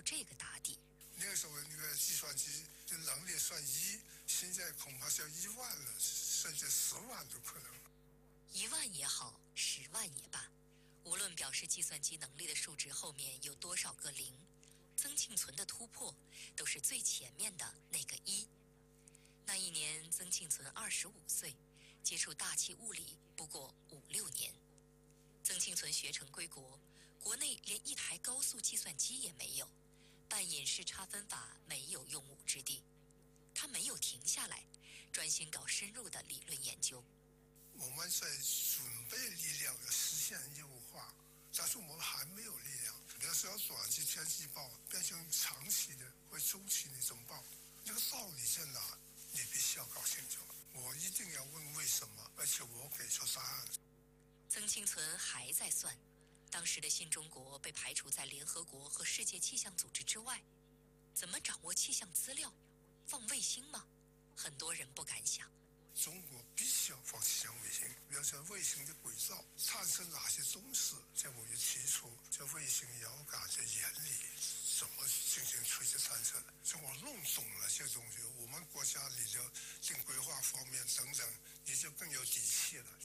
这个打底。 那个时候那个计算机的能力算1，现在恐怕是要1万了，甚至10万都可能。 1万也好，10万也罢，无论表示计算机能力的数值后面有多少个零，曾庆存的突破都是最前面的那个1。那一年，曾庆存25岁，接触大气物理不过5-6年。曾庆存学成归国，国内连一台高速计算机也没有，半隐式差分法没有用武之地。他没有停下来，专心搞深入的理论研究。 我们在准备力量的实现业务化，但是我们还没有力量。比如说要短期天气报变成长期的或周期那种报，那个道理在哪？你必须要搞清楚。我一定要问为什么，而且我给出答案。 曾庆存还在算，当时的新中国被排除在联合国和世界气象组织之外，怎么掌握气象资料？放卫星吗？很多人不敢想。 中国必须要放气象卫星，比如说卫星的轨道产生哪些东西，这我就提出这卫星遥感的原理怎么进行垂直探测。这我弄懂了这东西，我们国家里的定规划方面等等，你就更有底气了。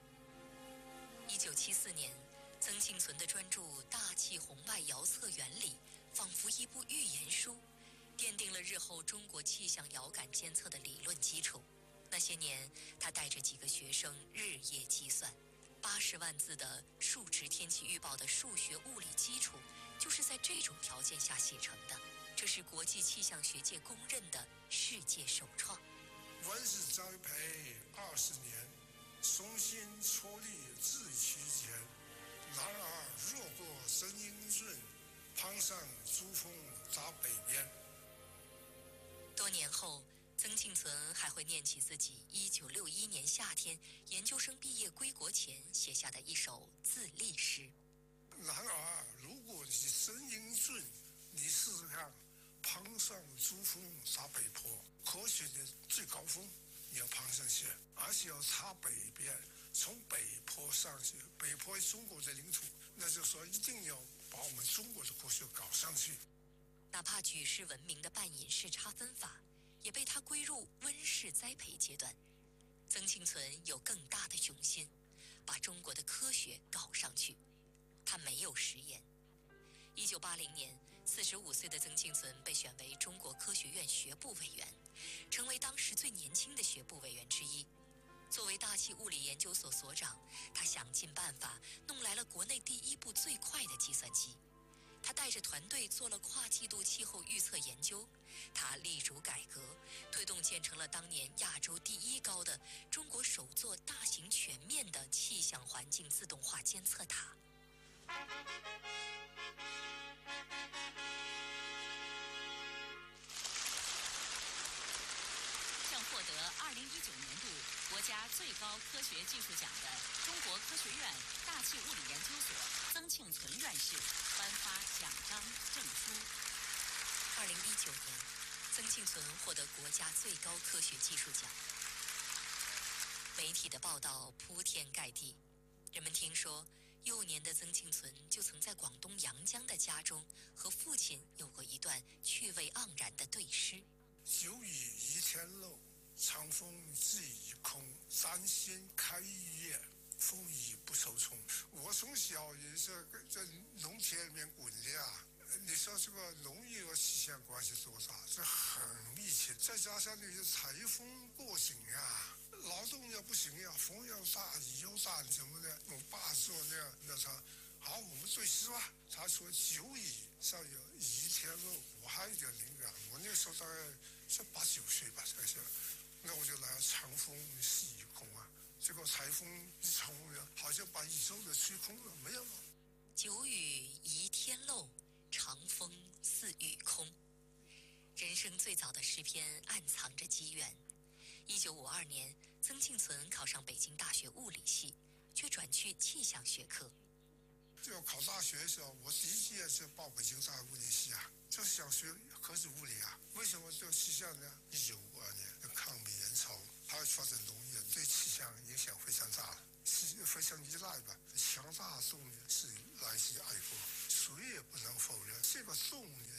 1974年，曾庆存的专著《大气红外遥测原理》仿佛一部预言书，奠定了日后中国气象遥感监测的理论基础。那些年，他带着几个学生日夜计算，80万字的数值天气预报的数学物理基础，就是在这种条件下写成的。这是国际气象学界公认的世界首创。 文史栽培20年，松心出力自其间。然而若过真英顺，攀上珠峰达北边。 多年后，曾庆存还会念起自己1961年夏天研究生毕业归国前写下的一首自励诗。 然而如果你真英顺，你试试看，攀上珠峰达北坡，科学的最高峰你要攀上去，而且要插北边，从北坡上去。北坡是中国的领土，那就说一定要把我们中国的科学搞上去。 哪怕举世闻名的半隐式差分法，也被他归入温室栽培阶段。曾庆存有更大的雄心，把中国的科学搞上去。他没有食言。1980年，45岁的曾庆存被选为中国科学院学部委员，成为当时最年轻的学部委员之一。作为大气物理研究所所长，他想尽办法弄来了国内第一部最快的计算机。他带着团队做了跨季度气候预测研究，他力主改革，推动建成了当年亚洲第1高的中国首座大型全面的气象环境自动化监测塔。 正获得2019年度国家最高科学技术奖的中国科学院大气物理研究所曾庆存院士颁发奖章证书。 2019年，曾庆存获得国家最高科学技术奖。媒体的报道铺天盖地，人们听说幼年的曾庆存就曾在广东阳江的家中和父亲有过一段趣味盎然的对诗。 久雨疑天漏，长风自已空。三仙开玉叶，风雨不受虫。我从小也是在农田里面滚的啊。你说这个农业和气象关系多大？这很密切。再加上那些台风过境啊，劳动要不行呀，风要大，雨又大，什么的。我爸说那啥，好，我们对诗吧。他说久雨上有疑天漏，我还有点灵感。我那时候大概是8、9岁吧，这些。那我就来长风是已空啊，这个台风一冲呢，好像把宇宙都吹空了，没有了。 久雨疑天漏，长风似雨空。人生最早的诗篇暗藏着机缘。1952年，曾庆存考上北京大学物理系，却转去气象学科。 就考大学的时候，我第一届是报北京大学物理系啊，就是想学核子物理啊。为什么做气象呢？1952年抗美援朝，还要发展农业，对气象影响非常大，是非常依赖吧。强大的动力是来自于爱国，谁也不能否认。这个动力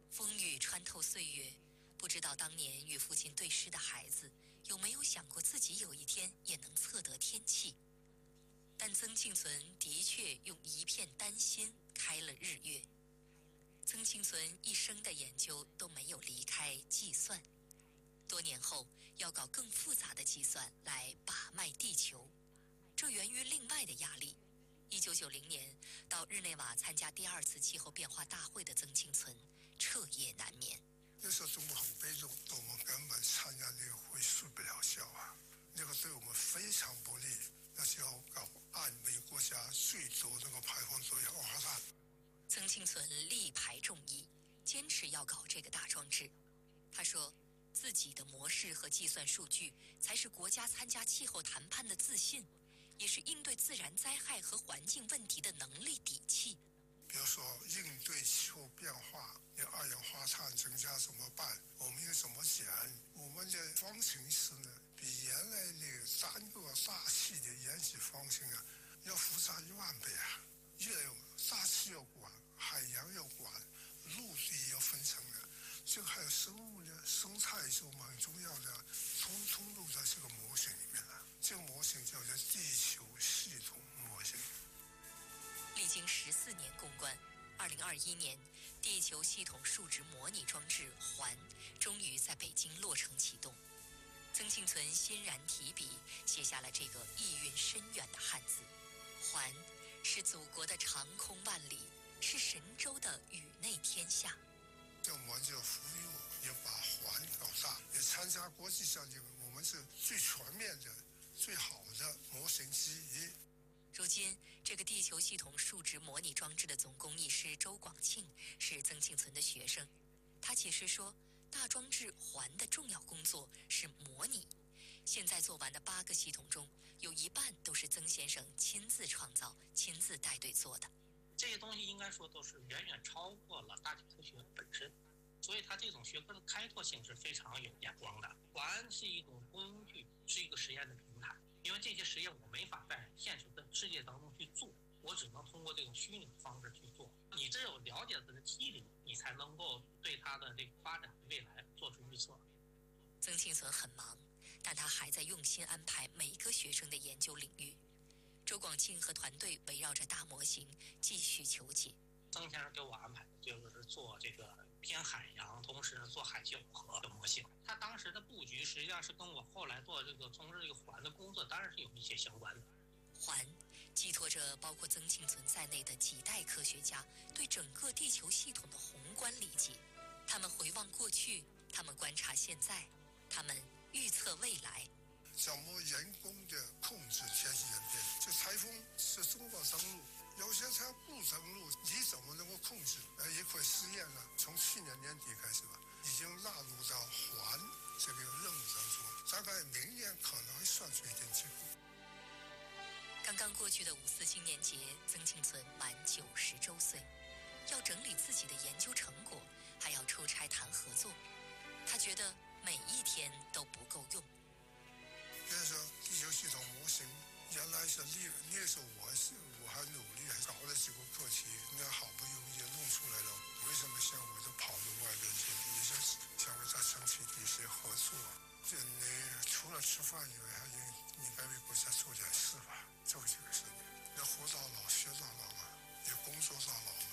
风雨穿透岁月，不知道当年与父亲对诗的孩子有没有想过自己有一天也能测得天气。但曾庆存的确用一片丹心开了日月。曾庆存一生的研究都没有离开计算，多年后要搞更复杂的计算来把脉地球，这源于另外的压力。1990年到日内瓦参加第2次气候变化大会的曾庆存彻夜难眠。 那时候中国很被动，我们根本参加那个会睡不了觉啊，那个对我们非常不利。那是要搞按每个国家最多那个排放最二碳。 曾庆存力排众议，坚持要搞这个大装置。他说，自己的模式和计算数据才是国家参加气候谈判的自信，也是应对自然灾害和环境问题的能力底气。 比如说应对气候变化，你二氧化碳增加怎么办？我们应怎么减？我们的方程式呢，比原来那个3个大气的延禧方程啊，要复杂10000倍啊！越有大气要管，海洋要管，陆地要分层的，这个还有生物呢，生态是我们很重要的，通入在这个模型里面了。这个模型叫做地球系统模型。 历经14年攻关，2021年，地球系统数值模拟装置环终于在北京落成启动。曾庆存欣然提笔，写下了这个意蕴深远的汉字。环是祖国的长空万里，是神州的宇内天下。 这我们就服务，也把环搞大，也参加国际上这个，我们是最全面的、最好的模型之一。 如今，这个地球系统数值模拟装置的总工艺师周广庆是曾庆存的学生。他解释说，大装置环的重要工作是模拟。现在做完的8个系统中，有1半都是曾先生亲自创造、亲自带队做的。 这些东西应该说都是远远超过了大气科学本身，所以它这种学科的开拓性是非常有眼光的。环是一种工具，是一个实验的平台。因为这些实验我没法在现实的世界当中去做，我只能通过这种虚拟的方式去做。你只有了解它的机理，你才能够对它的这个发展的未来做出预测。 曾庆存很忙，但他还在用心安排每个学生的研究领域。周广庆和团队围绕着大模型继续求解。 曾先生给我安排的就是做这个偏海洋，同时做海气耦合的模型。他当时的布局实际上是跟我后来做这个从事这个环的工作当然是有一些相关的。 环寄托着包括曾庆存在内的几代科学家对整个地球系统的宏观理解。他们回望过去，他们观察现在，他们预测未来。 怎么人工的控制天气演变？这台风是中国登陆，有些它不登陆，你怎么能够控制？也可以试验了，从去年年底开始吧，已经纳入到环这个任务当中，大概明年可能会算出一点结果。 刚刚过去的5·4青年节，曾庆存满90周岁，要整理自己的研究成果，还要出差谈合作。他觉得每一天都不够用。 比如说地球系统模型，原来是那时候我还努力，还搞了几个课题，那好不容易弄出来了。为什么像我都跑到外边去？也是想我在争取一些合作。这你除了吃饭以外，还应该为国家做点事吧，做这个事情。要活到老，学到老嘛，也工作到老嘛。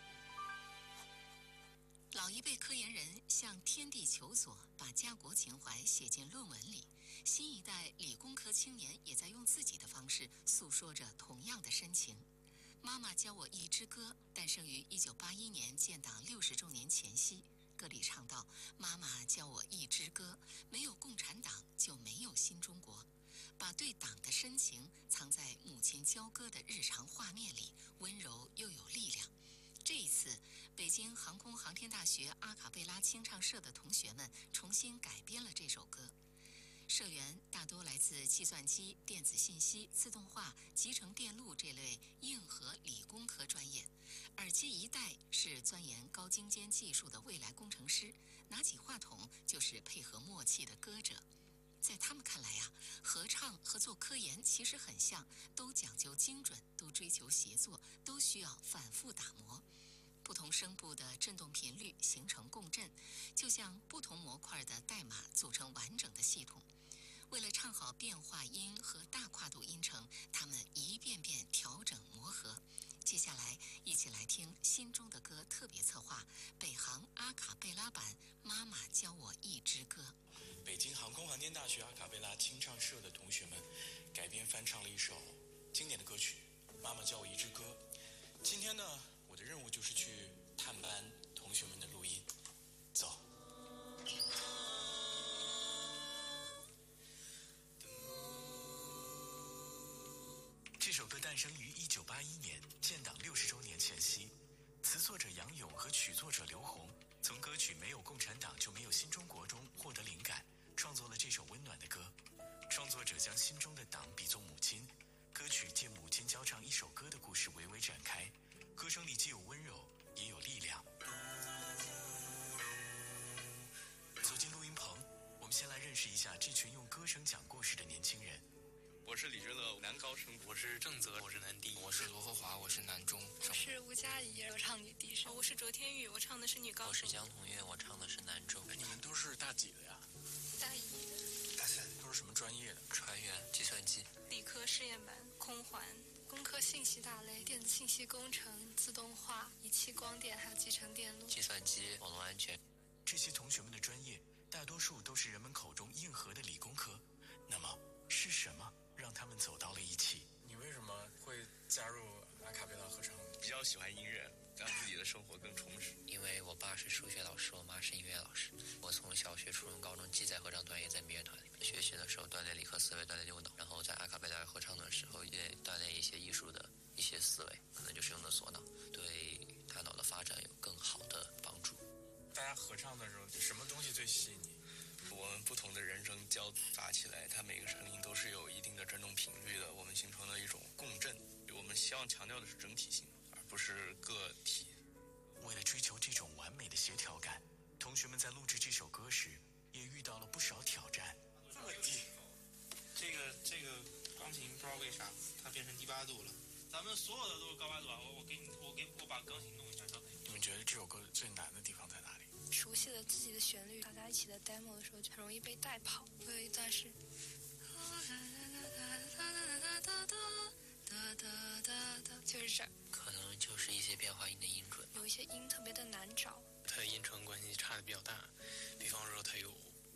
老一辈科研人向天地求索，把家国情怀写进论文里。新一代理工科青年也在用自己的方式诉说着同样的深情。妈妈教我一支歌，诞生于1981年建党60周年前夕。歌里唱道：妈妈教我一支歌，没有共产党就没有新中国。把对党的深情藏在母亲教歌的日常画面里，温柔又有力量。这一次，北京航空航天大学阿卡贝拉清唱社的同学们重新改编了这首歌。社员大多来自计算机、电子信息、自动化、集成电路这类硬核理工科专业，耳机一戴是钻研高精尖技术的未来工程师，拿起话筒就是配合默契的歌者。在他们看来啊，合唱和做科研其实很像，都讲究精准，都追求协作，都需要反复打磨。不同声部的振动频率形成共振，就像不同模块的代码组成完整的系统。为了唱好变化音和大跨度音程，他们一遍遍调整磨合。接下来，一起来听《心中的歌》特别策划北航阿卡贝拉版《妈妈教我一支歌》。 北京航空航天大学阿卡贝拉清唱社的同学们改编翻唱了一首经典的歌曲《妈妈教我一支歌》。今天呢，我的任务就是去探班同学们的录音。走。这首歌诞生于1981年，建党60周年前夕。词作者杨勇和曲作者刘洪从歌曲《没有共产党就没有新中国》中获得灵感，创作了这首温暖的歌。创作者将心中的党比作母亲，歌曲借母亲教唱一首歌的故事娓娓展开，歌声里既有温柔，也有力量。走进录音棚，我们先来认识一下这群用歌声讲故事的年轻人。 我是李哲乐，男高声；我是郑泽，我是男低； 我是罗和华，我是男中； 我是吴佳怡，我唱女低声； 我是卓天宇，我唱的是女高声； 我是江同月，我唱的是男中。 你们都是大几的呀？ 大一、 大三。 都是什么专业的？ 船员、计算机、 理科试验班、空环、 工科信息大类、电子信息工程、自动化、仪器光电，还有集成电路、 计算机、网络安全。 这些同学们的专业大多数都是人们口中硬核的理工科，那么是什么让他们走到了一起？你为什么会加入阿卡贝拉合唱？ 比较喜欢音乐，让自己的生活更充实。 因为我爸是数学老师，我妈是音乐老师。我从小学、初中、高中既在合唱团，也在民乐团里面。学习的时候锻炼理科思维，锻炼右脑，然后在阿卡贝拉合唱的时候也锻炼一些艺术的一些思维，可能就是用的左脑，对大脑的发展有更好的帮助。 大家合唱的时候，什么东西最吸引你？ 我们不同的人声交杂起来，它每个声音都是有一定的振动频率的，我们形成了一种共振。我们希望强调的是整体性，而不是个体。 为了追求这种完美的协调感，同学们在录制这首歌时也遇到了不少挑战。 这么低，这个钢琴不知道为啥它变成低八度了。咱们所有的都是高八度啊！我把钢琴弄一下，交给你。 你们觉得这首歌最难的地方在哪里？ 熟悉了自己的旋律，大家一起的 demo 的时候就很容易被带跑。我有一段是，就是这儿， 可能就是一些变化音的音准， 有一些音特别的难找。 它的音程关系差的比较大，比方说它有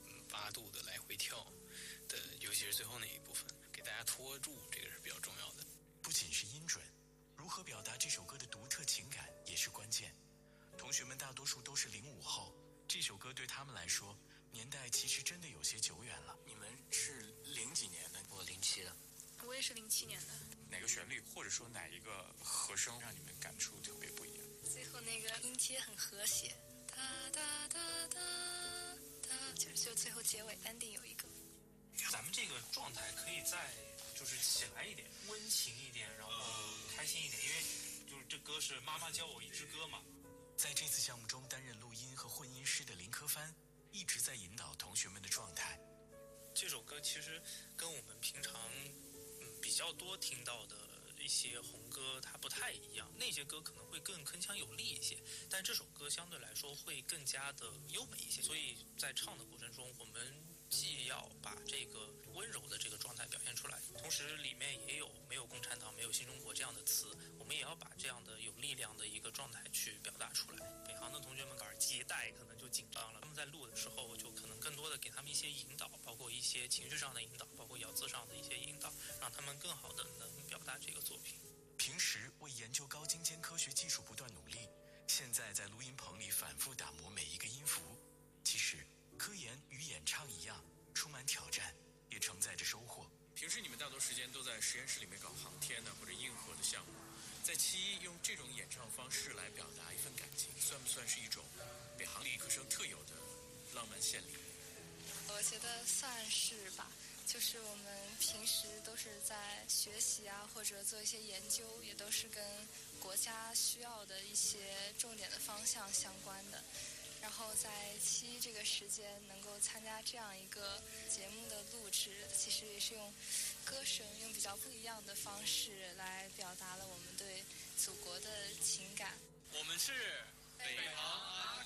8度的来回跳的，尤其是最后那一部分，给大家拖住，这个是比较重要的。 不仅是音准，如何表达这首歌的独特情感也是关键。同学们大多数都是05后，这首歌对他们来说年代其实真的有些久远了。你们是0几年的？ 我07的。 我也是07年的。 哪个旋律或者说哪一个和声让你们感触特别不一样？ 最后那个音阶很和谐，哒哒哒哒哒，就最后结尾 ending 有一个。 咱们这个状态可以再就是起来一点，温情一点，然后开心一点，因为就是这歌是妈妈教我一支歌嘛。 在这次项目中担任录音和混音师的林科帆一直在引导同学们的状态。 这首歌其实跟我们平常比较多听到的一些红歌它不太一样，那些歌可能会更铿锵有力一些，但这首歌相对来说会更加的优美一些，所以在唱的过程中我们既要把这个温柔的这个状态表现出来，同时里面也有没有共产党没有新中国这样的词，我们也要把这样的有力量的一个状态去表达出来。北航的同学们耳机戴可能就紧张了，他们在录的时候就可能更多的给他们一些引导，包括一些情绪上的引导，包括咬字上的一些引导，让他们更好的能表达这个作品。 平时为研究高精尖科学技术不断努力，现在在录音棚里反复打磨每一个音符。其实科研与演唱一样，充满挑战，也承载着收获。 平时你们大多时间都在实验室里面搞航天或者硬核的项目，在7用这种演唱方式来表达一份感情，算不算是一种北航理科生特有的浪漫献礼？ 我觉得算是吧，就是我们平时都是在学习啊，或者做一些研究，也都是跟国家需要的一些重点的方向相关的。然后在7这个时间能够参加这样一个节目的录制，其实也是用歌声，用比较不一样的方式来表达了我们对祖国的情感。 我们是北航。